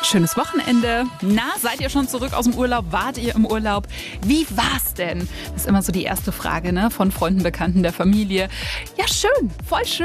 schönes Wochenende. Na, seid ihr schon zurück aus dem Urlaub? Wart ihr im Urlaub? Wie war's denn? Das ist immer so die erste Frage, ne? Von Freunden, Bekannten, der Familie. Ja, schön, voll schön.